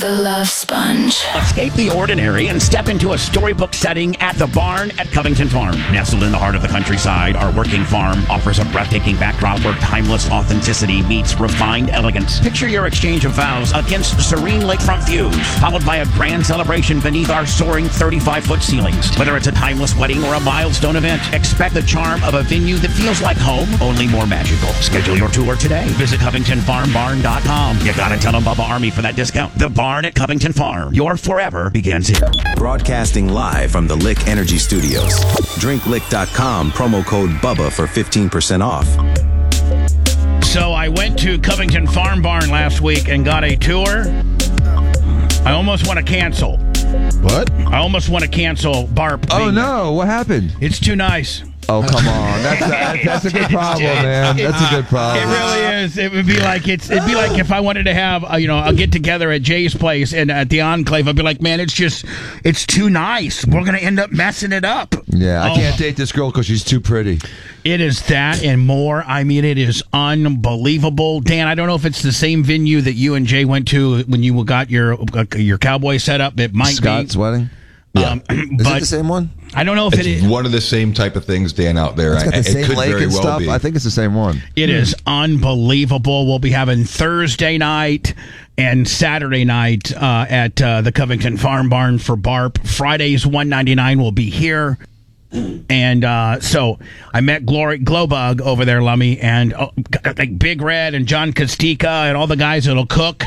The Love Sponge. Escape the ordinary and step into a storybook setting at the barn at Covington Farm. Nestled in the heart of the countryside, our working farm offers a breathtaking backdrop where timeless authenticity meets refined elegance. Picture your exchange of vows against serene lakefront views, followed by a grand celebration beneath our soaring 35-foot ceilings. Whether it's a timeless wedding or a milestone event, expect the charm of a venue that feels like home, only more magical. Schedule your tour today. Visit CovingtonFarmBarn.com. You gotta tell them Bubba Army for that discount. The Barn at Covington Farm. Your forever begins here. Broadcasting live from the Lick Energy Studios. DrinkLick.com, promo code BUBBA for 15% off. So I went to Covington Farm Barn last week and got a tour. I almost want to cancel. What? I almost want to cancel Barp. Oh, no. What happened? It's too nice. Oh, come on. That's a good problem, man. That's a good problem. It really is. It would be like it'd be like if I wanted to have a get together at Jay's place and at the Enclave. I'd be like, man, it's too nice. We're gonna end up messing it up. Yeah, I can't date this girl because she's too pretty. It is that and more. I mean, it is unbelievable. Dan, I don't know if it's the same venue that you and Jay went to when you got your cowboy set up. It might Scott's be wedding. Yeah. Is it the same one? I don't know if It's it is. one of the same type of things, Dan, out there. It's got the It same could lake very and well stuff. be. I think it's the same one. It is unbelievable. We'll be having Thursday night and Saturday night at the Covington Farm Barn for Barp. Fridays, $199 will be here. And so I met Glowbug over there, Lummy, and like Big Red and John Kostika and all the guys that'll cook.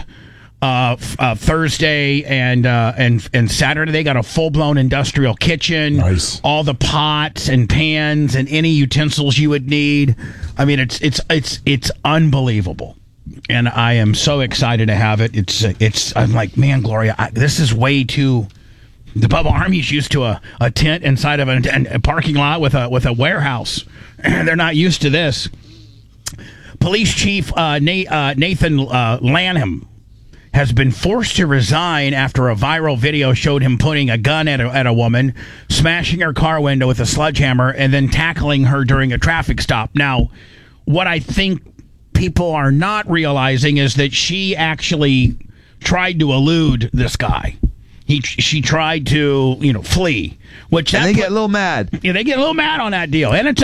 Thursday and Saturday they got a full-blown industrial kitchen. Nice. All the pots and pans and any utensils you would need. I mean, it's unbelievable, and I am so excited to have it. I'm like, man, Gloria, this is way too. The Bubba Army's used to a tent inside of a parking lot with a warehouse. They're not used to this. Police Chief Nathan Lanham has been forced to resign after a viral video showed him putting a gun at a woman, smashing her car window with a sledgehammer, and then tackling her during a traffic stop. Now, what I think people are not realizing is that she actually tried to elude this guy. She tried to, flee, which And they get a little mad. Yeah, they get a little mad on that deal, and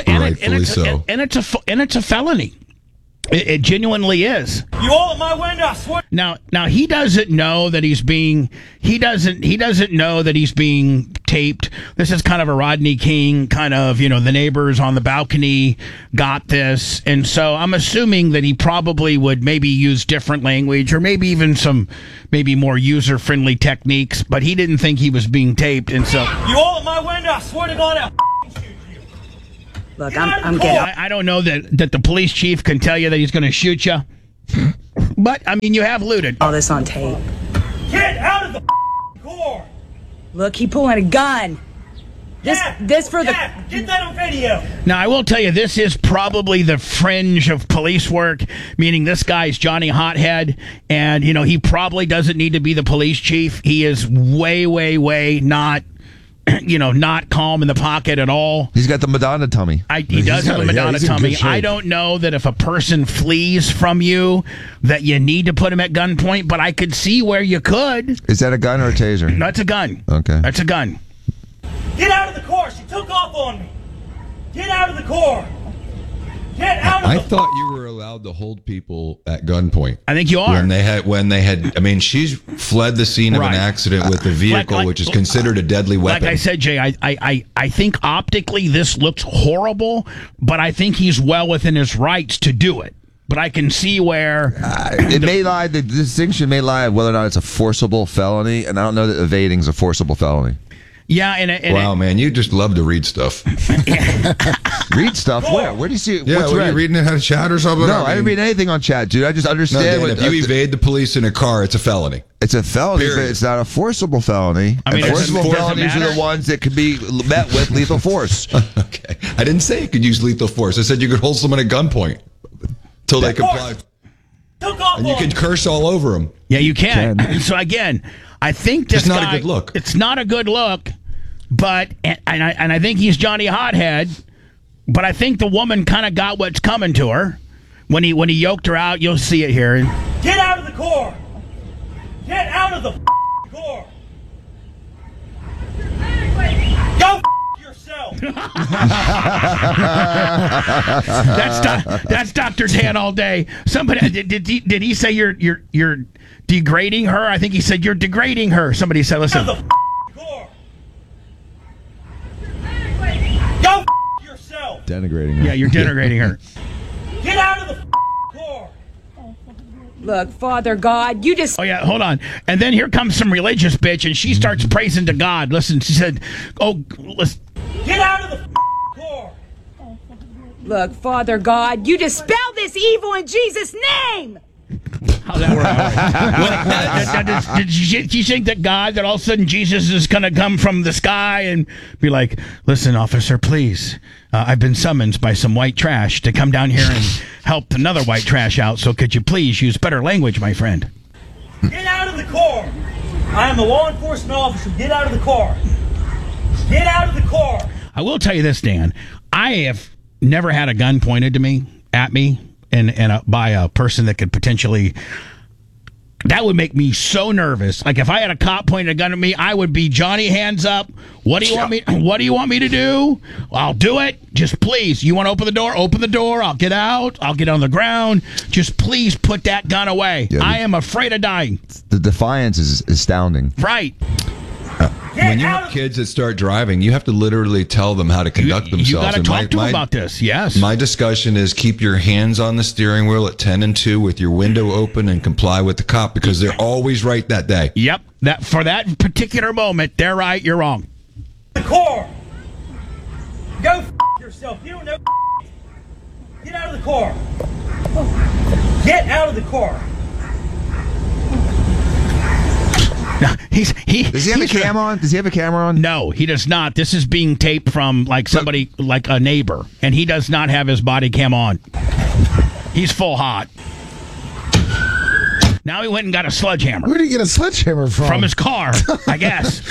it's a felony. It genuinely is. You all at my window, I swear. Now he doesn't know that he's being he doesn't know that he's being taped. This is kind of a Rodney King kind of, the neighbors on the balcony got this, and so I'm assuming that he probably would maybe use different language or maybe even some more user-friendly techniques, but he didn't think he was being taped, and so You all at my window, I swear to God, I'll shoot you. Look, I'm getting. I don't know that the police chief can tell you that he's going to shoot you, but I mean, you have looted. All this on tape. Get out of the car. Look, he pulling a gun. This for the. Get that on video. Now, I will tell you, this is probably the fringe of police work, meaning this guy's Johnny Hothead, and, he probably doesn't need to be the police chief. He is way, way, way not, not calm in the pocket at all. He's got the Madonna tummy. He does have a Madonna tummy. I don't know that if a person flees from you, that you need to put him at gunpoint, but I could see where you could. Is that a gun or a taser? That's a gun. Okay. That's a gun. Get out of the car. She took off on me. Get out of the car. Get out of I the thought you were allowed to hold people at gunpoint. I think you are. When they had, I mean, she's fled the scene of Right. an accident with the vehicle, which is considered a deadly weapon. Like I said, Jay, I think optically this looks horrible, but I think he's well within his rights to do it. But I can see where the distinction may lie whether or not it's a forcible felony, and I don't know that evading is a forcible felony. Yeah, and wow, man, you just love to read stuff. Read stuff? Where? Where do you see it? Yeah, What's were read? you reading it how to chat or something? No, I didn't read anything on chat, dude. I just No, understand Dan, if you evade the police in a car, it's a felony. it's a felony, but Period. it's not a forcible felney. I mean, And does it forcible matter? felonies are the ones that can be met with lethal force. Okay. I didn't say you could use lethal force. I said you could hold someone at gunpoint till they comply. took off And you on can me. curse all over them. yeah, you can. So again, I think this It's not a guy, good look. It's not a good look, but and I think he's Johnny Hothead. But I think the woman kind of got what's coming to her when he yoked her out. You'll see it here. Get out of the car. Get out of the car. Go yourself. That's Dr. Dan all day. Somebody did he say you're degrading her? I think he said you're degrading her. Somebody said, listen. Out of the car. Go yourself. Denigrating her. Yeah, you're denigrating her. Get out of the car. Look, Father God, you just Oh yeah, hold on. And then here comes some religious bitch, and she starts praising to God. Listen, she said, "Oh, listen." Get out of the car. Look, Father God, you dispel this evil in Jesus' name. How's that work? Did you think that God, that all of a sudden Jesus is going to come from the sky and be like, listen, officer, please, I've been summoned by some white trash to come down here and help another white trash out, so could you please use better language, my friend? Get out of the car. I am a law enforcement officer. Get out of the car. Get out of the car. I will tell you this, Dan. I have never had a gun pointed to me, at me, and by a person that could potentially... That would make me so nervous. Like if I had a cop pointing a gun at me, I would be Johnny, hands up. What do you want me? What do you want me to do? I'll do it. Just please. You want to open the door? Open the door. I'll get out. I'll get on the ground. Just please put that gun away. Yeah, I am afraid of dying. The defiance is astounding. Right. When you have kids that start driving, you have to literally tell them how to conduct themselves. You got to And talk to them about this. Yes. My discussion is keep your hands on the steering wheel at 10 and 2 with your window open and comply with the cop because they're always right that day. Yep. That for that particular moment, they're right. You're wrong. The car. Go yourself. You don't know. Get out of the car. Get out of the car. No, Does he have a cam on? Does he have a camera on? No, he does not. This is being taped from like somebody, like a neighbor, and he does not have his body cam on. He's full hot. Now he went and got a sledgehammer. Where did he get a sledgehammer from? From his car, I guess.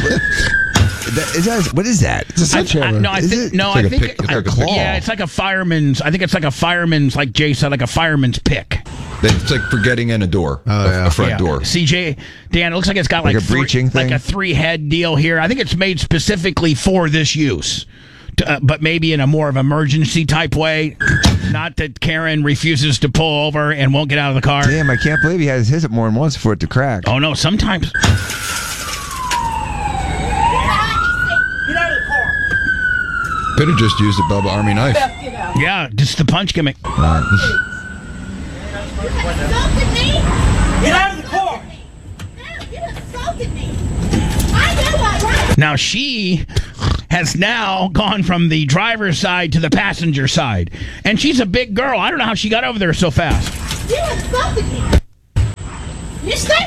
What is that? It's a sledgehammer. I think yeah, it's like a fireman's. I think it's like a fireman's, like Jay said, like a fireman's pick. It's like for getting in a door, a front door. CJ, Dan, it looks like it's got like a breaching thing, like a 3-head deal here. I think it's made specifically for this use. But maybe in a more of emergency type way. Not that Karen refuses to pull over and won't get out of the car. Damn, I can't believe he has his more than once for it to crack. Oh, no, sometimes. Get out of the car. Could have just used a Bubba Army knife. Yeah, just the punch gimmick. Get out of the car. Now she has now gone from the driver's side to the passenger side. And she's a big girl. I don't know how she got over there so fast. You insulted me. You said,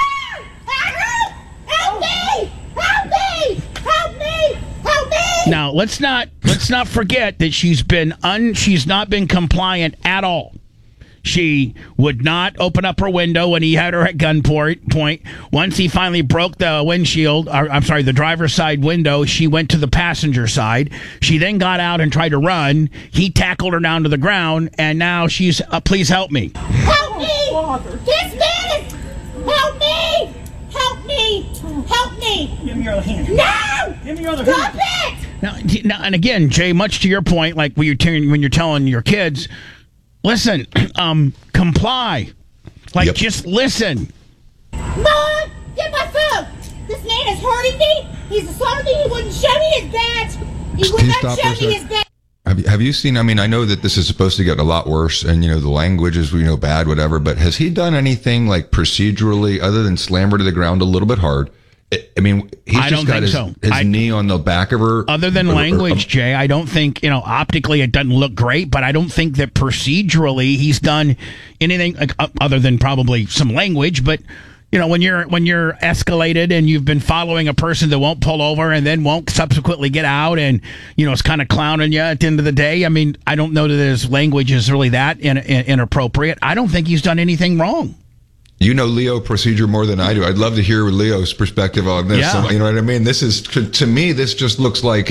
help me! Help me! Help me! Help me! Now let's not forget that she's not been compliant at all. She would not open up her window when he had her at gunpoint. Once he finally broke the windshield, the driver's side window, she went to the passenger side. She then got out and tried to run. He tackled her down to the ground, and now she's, please help me. Help me! This man is... Help me! Help me! Help me! Give me your other hand. No! Give me your other Stop hand. it! Now, and again, Jay, much to your point, like when you're telling your kids, listen, comply. Like, just listen. Mom, get my phone! This man is hurting me! He's assaulting me! He wouldn't show me his badge! He would not show me his badge! Have you seen, I mean, I know that this is supposed to get a lot worse and, the language is, bad, whatever, but has he done anything like procedurally other than slam her to the ground a little bit hard? I mean, he's just got his knee on the back of her. Other than language, Jay, I don't think, optically it doesn't look great, but I don't think that procedurally he's done anything other than probably some language. But, when you're escalated and you've been following a person that won't pull over and then won't subsequently get out and, it's kind of clowning you at the end of the day. I mean, I don't know that his language is really that inappropriate. I don't think he's done anything wrong. You know Leo procedure more than I do. I'd love to hear Leo's perspective on this. Yeah. You know what I mean? This is, to me, this just looks like,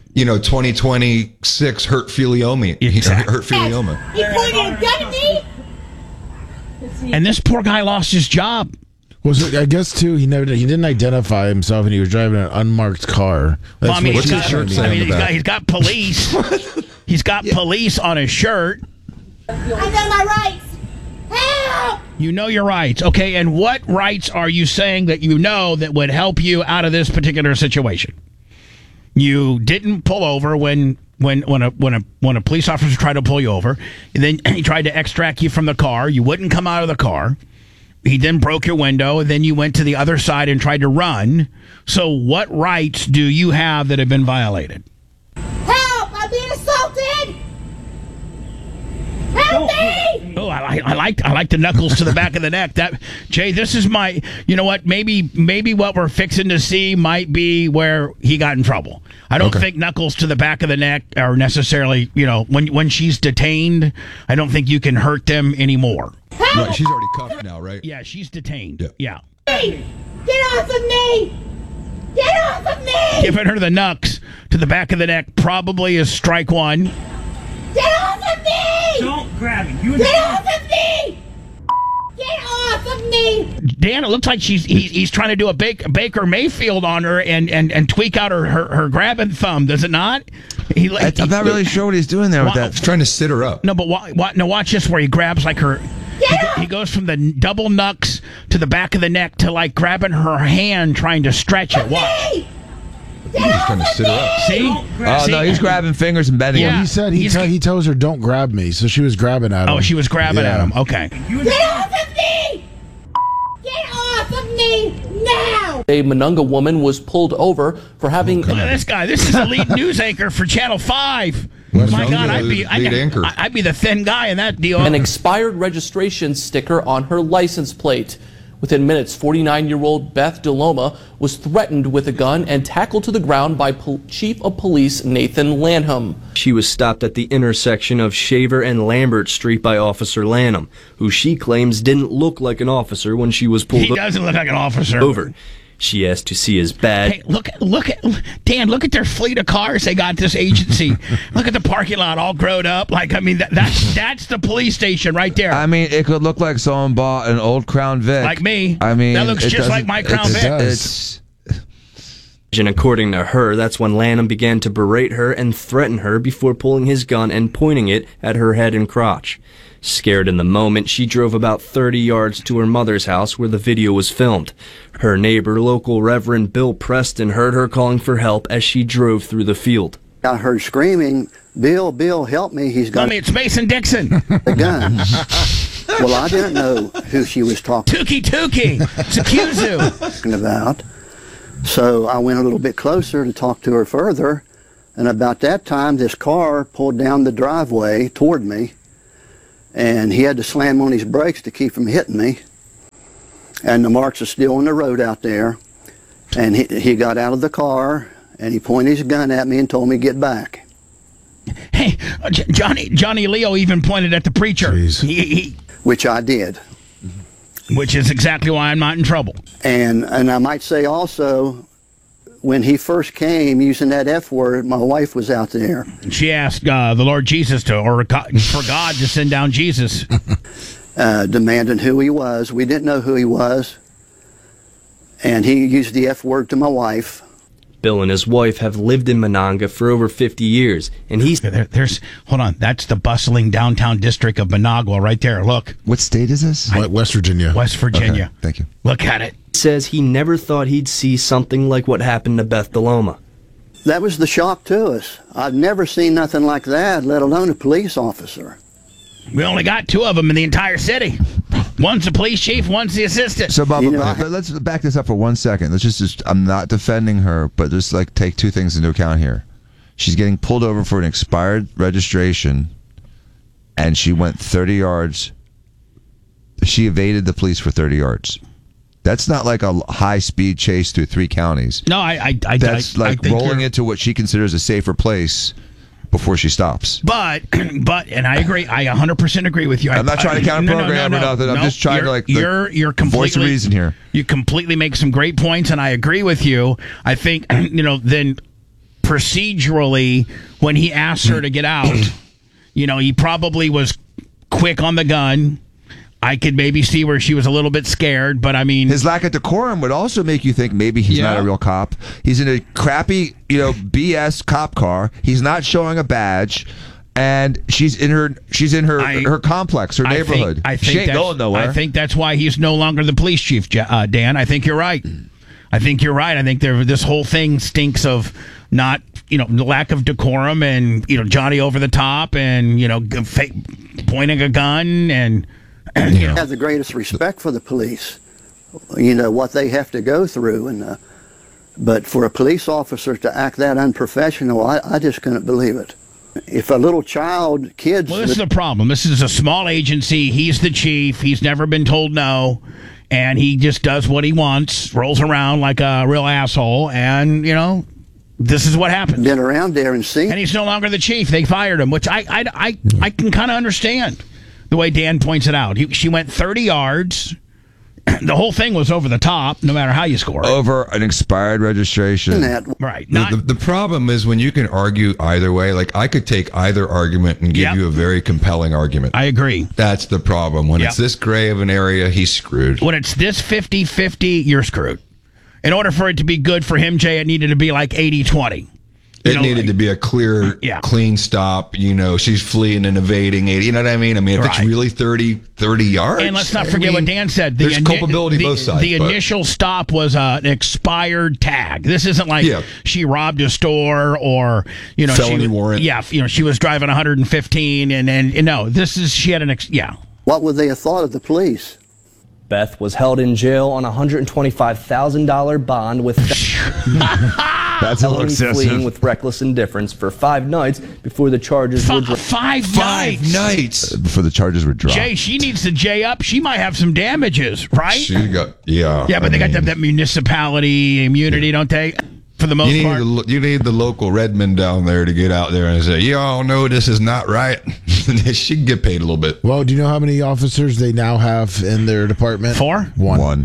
2026 hurtfilioma. Exactly. He pointed a gun at me! And this poor guy lost his job. Was it? I guess too. He didn't identify himself, and he was driving an unmarked car. Well, I mean, What's his shirt say on the back? he's got police. He's got police on his shirt. I know my rights. Help! You know your rights, okay? And what rights are you saying that you know that would help you out of this particular situation? You didn't pull over when a police officer tried to pull you over, and then he tried to extract you from the car. You wouldn't come out of the car. He then broke your window, and then you went to the other side and tried to run. So what rights do you have that have been violated? Help! I'm being assaulted! Help me! Oh, I like the knuckles to the back of the neck. That Jay, this is my. You know what? Maybe what we're fixing to see might be where he got in trouble. I don't think knuckles to the back of the neck are necessarily. You know, when she's detained, I don't think you can hurt them anymore. Right, she's already cuffed now, right? Yeah, she's detained. Yeah. Get off of me! Get off of me! Giving her the knucks to the back of the neck probably is strike one. Get off of me! Don't grab me. You Get off of me! Get off of me! Dan, it looks like he's trying to do a Baker Mayfield on her and tweak out her grabbing thumb, does it not? I'm not really sure what he's doing there with that. He's trying to sit her up. No, but watch this where he grabs like her. He goes from the double knucks to the back of the neck to like grabbing her hand, trying to stretch it. Watch. He's trying to sit her up. See? Oh, no, he's grabbing fingers and bending Yeah. them. He said he tells her, "Don't grab me," so she was grabbing at him. Oh, she was grabbing at him. Okay. Get off of me! Get off of me now! A Monongah woman was pulled over for having... Look at this guy. This is the lead news anchor for Channel 5. West My God, Monongah, lead anchor. I'd be the thin guy in that deal. an expired registration sticker on her license plate. Within minutes, 49-year-old Beth DeLoma was threatened with a gun and tackled to the ground by Chief of Police Nathan Lanham. She was stopped at the intersection of Shaver and Lambert Street by Officer Lanham, who she claims didn't look like an officer when she was pulled He doesn't look like an officer. over. She asked to see his badge. Hey, look at Dan. Look at their fleet of cars they got. This agency. Look at the parking lot, all grown up. Like, I mean, that's the police station right there. I mean, it could look like someone bought an old Crown Vic. Like me. I mean, that looks just like my Crown Vic. And according to her, that's when Lanham began to berate her and threaten her before pulling his gun and pointing it at her head and crotch. Scared in the moment, she drove about 30 yards to her mother's house where the video was filmed. Her neighbor, local Reverend Bill Preston, heard her calling for help as she drove through the field. I heard screaming, Bill, help me. He's got it's Mason Dixon. a gun. Well, I didn't know who she was talking Tukey. It's a kudzu. about. So I went a little bit closer to talk to her further. And about that time, this car pulled down the driveway toward me. And he had to slam on his brakes to keep from hitting me. And the marks are still on the road out there. And he got out of the car, and he pointed his gun at me and told me to get back. Hey, Johnny Leo even pointed at the preacher. Which I did. Which is exactly why I'm not in trouble. And I might say also, when he first came using that F word, my wife was out there. She asked the Lord Jesus for God to send down Jesus. Demanding who he was. We didn't know who he was. And he used the F word to my wife. Bill and his wife have lived in Monongah for over 50 years, and he's... Hold on, that's the bustling downtown district of Monongah right there, look. What state is this? West Virginia. West Virginia. Okay, thank you. Look at it. Says he never thought he'd see something like what happened to Beth DeLoma. That was the shock to us. I've never seen nothing like that, let alone a police officer. We only got two of them in the entire city. One's the police chief, one's the assistant. So, Bob, but let's back this up for 1 second. Let's just I'm not defending her, but just like take two things into account here. She's getting pulled over for an expired registration, and she went 30 yards. She evaded the police for 30 yards. That's not like a high-speed chase through 3 counties. No, That's like rolling into what she considers a safer place before she stops. But, and I agree. I 100% agree with you. I'm not trying to counter-program or nothing. I'm just trying to you're completely, voice of reason here. You completely make some great points, and I agree with you. I think, then procedurally, when he asked her to get out, he probably was quick on the gun. I could maybe see where she was a little bit scared, but I mean, his lack of decorum would also make you think maybe he's not a real cop. He's in a crappy, BS cop car. He's not showing a badge, and she's in her complex, her neighborhood. She ain't going nowhere. I think that's why he's no longer the police chief, Dan. I think you're right. I think this whole thing stinks of not, the lack of decorum and, Johnny over the top and, pointing a gun and. I have the greatest respect for the police, what they have to go through. But for a police officer to act that unprofessional, I just couldn't believe it. If a little kids... Well, this is the problem. This is a small agency. He's the chief. He's never been told no. And he just does what he wants, rolls around like a real asshole. And, this is what happens. Been around there and seen. And he's no longer the chief. They fired him, which I can kind of understand. The way Dan points it out. She went 30 yards. The whole thing was over the top, no matter how you score it. Over an expired registration. Right. The problem is when you can argue either way. Like, I could take either argument and give you a very compelling argument. I agree. That's the problem. When it's this gray of an area, he's screwed. When it's this 50-50, you're screwed. In order for it to be good for him, Jay, it needed to be like 80-20. It needed to be a clear, clean stop. She's fleeing and evading it. You know what I mean? If it's really 30 yards. And let's not forget what Dan said. There's culpability both sides. The initial stop was an expired tag. This isn't like she robbed a store or, felony warrant. Yeah, she was driving 115 and no, she had What would they have thought of the police? Beth was held in jail on a $125,000 bond with that's a little excessive. Fleeing with reckless indifference for 5 nights before the charges were dropped. 5 nights before the charges were dropped. Jay, she needs to J up. She might have some damages, right? She got but they got that municipality immunity, don't they? For the most part, you need the local Redmond down there to get out there and say, "Y'all know this is not right." She can get paid a little bit. Well, do you know how many officers they now have in their department? 4? One.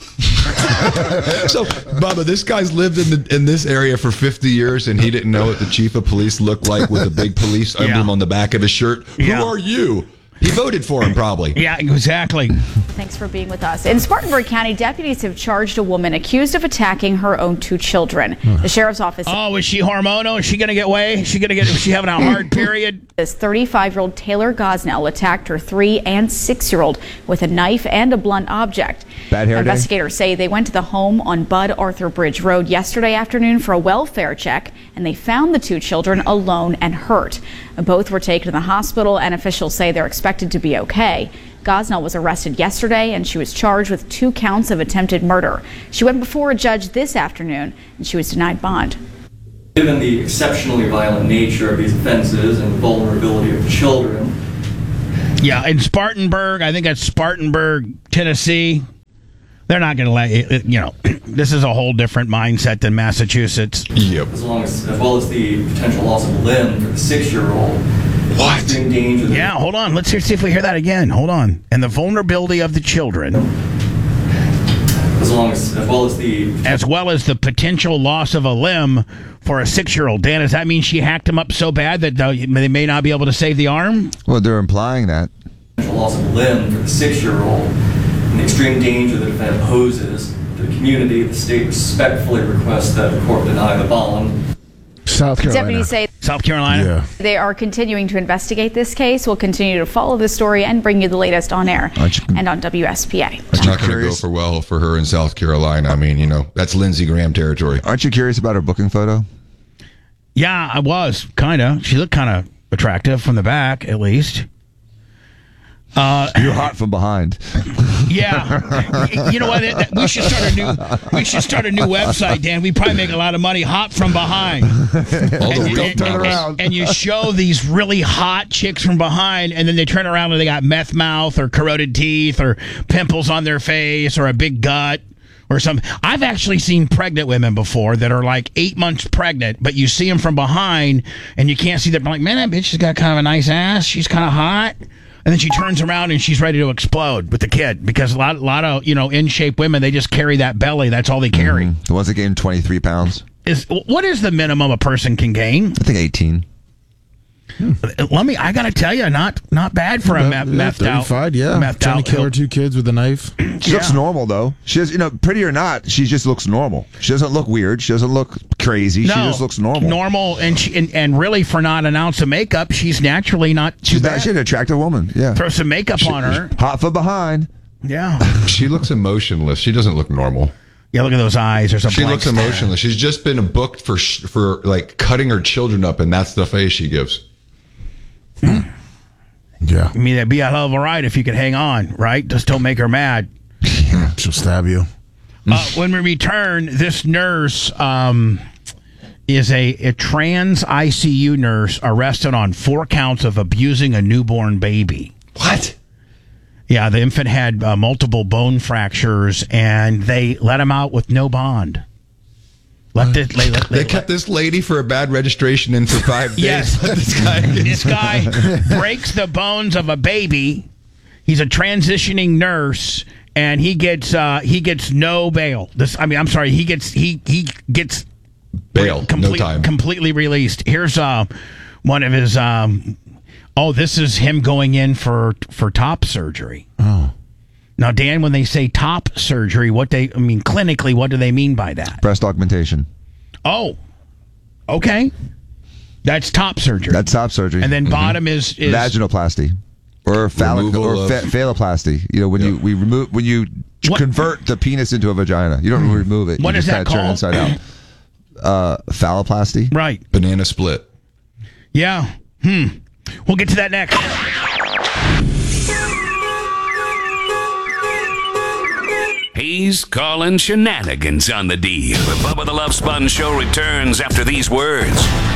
So, Bubba, this guy's lived in this area for 50 years, and he didn't know what the chief of police looked like with a big police emblem on the back of his shirt. Who are you? He voted for him, probably. Yeah, exactly. Thanks for being with us. In Spartanburg County, deputies have charged a woman accused of attacking her own 2 children. The sheriff's office. Oh, is she hormonal? Is she going to get away? Is she having a hard period? This 35-year-old Taylor Gosnell attacked her 3- and 6-year-old with a knife and a blunt object. Bad hair Investigators say they went to the home on Bud Arthur Bridge Road yesterday afternoon for a welfare check, and they found the 2 children alone and hurt. Both were taken to the hospital, and officials say they're expected to be okay. Gosnell was arrested yesterday, and she was charged with 2 counts of attempted murder. She went before a judge this afternoon, and she was denied bond. Given the exceptionally violent nature of these offenses and vulnerability of children. Yeah, in Spartanburg, I think that's Spartanburg, Tennessee. They're not going to let you, this is a whole different mindset than Massachusetts. Yep. As well as the potential loss of a limb for the 6-year-old. What? Danger. Yeah, hold on. Let's see if we hear that again. Hold on. And the vulnerability of the children. As well as the potential loss of a limb for a 6-year-old. Dan, does that mean she hacked him up so bad that they may not be able to save the arm? Well, they're implying that. Potential loss of a limb for the 6-year-old. And the extreme danger the defendant poses to the community, the state respectfully requests that the court deny the bond. South Carolina. Deputies say South Carolina. They are continuing to investigate this case. We'll continue to follow the story and bring you the latest on air and on WSPA. It's not going to go for her in South Carolina. That's Lindsey Graham territory. Aren't you curious about her booking photo? Yeah, I was, kind of. She looked kind of attractive from the back, at least. You're hot from behind. Yeah, you know what? We should start a new website, Dan. We probably make a lot of money. Hot from behind. Don't turn around. And you show these really hot chicks from behind, and then they turn around and they got meth mouth or corroded teeth or pimples on their face or a big gut or something. I've actually seen pregnant women before that are like 8 months pregnant, but you see them from behind and you can't see them. Like, man, that bitch has got kind of a nice ass. She's kind of hot. And then she turns around and she's ready to explode with the kid because a lot of in shape women, they just carry that belly. That's all they carry. The ones that gained 23 pounds. What is the minimum a person can gain? I think 18. I got to tell you, not bad for a methed out. Trying to kill her 2 kids with a knife. She looks normal, though. She has, pretty or not, she just looks normal. She doesn't look weird. She doesn't look crazy. No, she just looks normal. Normal, and really, for not an ounce of makeup, she's naturally not too bad. She's an attractive woman, yeah. Throw some makeup on her. Hot for behind. Yeah. She looks emotionless. She doesn't look normal. Yeah, look at those eyes. There's a She looks emotionless. She's just been booked for like cutting her children up, and that's the face she gives. Yeah. I mean, that'd be a hell of a ride if you could hang on, right? Just don't make her mad. She'll stab you. When we return, this nurse is a trans ICU nurse arrested on 4 counts of abusing a newborn baby. What? Yeah, the infant had multiple bone fractures, and they let him out with no bond. They kept this lady for a bad registration in for 5 days. Yes. This guy breaks the bones of a baby. He's a transitioning nurse, and he gets no bail. He gets bail. No time. Completely released. Here's one of his. This is him going in for top surgery. Oh. Now, Dan, when they say top surgery, clinically, what do they mean by that? Breast augmentation. Oh, okay. That's top surgery. That's top surgery. And then bottom is vaginoplasty or phalloplasty. When you convert the penis into a vagina. You don't remove it. What is that called? Turn inside out. Phalloplasty. Right. Banana split. Yeah. We'll get to that next. He's calling shenanigans on the D. The Bubba the Love Sponge Show returns after these words.